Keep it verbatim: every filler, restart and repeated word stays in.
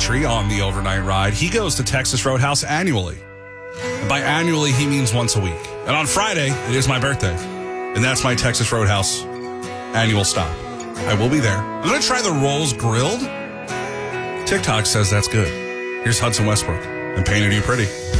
country on the overnight ride. He goes to Texas Roadhouse annually. And by annually, he means once a week. And on Friday, it is my birthday. And that's my Texas Roadhouse annual stop. I will be there. I'm going to try the rolls grilled. TikTok says that's good. Here's Hudson Westbrook and Painted You Pretty.